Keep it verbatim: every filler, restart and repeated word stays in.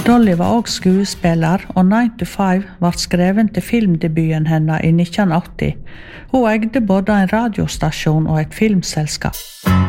Dolly var også skuespiller, og nine to five var skreven til filmdebuten henne i nitten åtti. Hun eide både en radiostasjon og et filmselskap.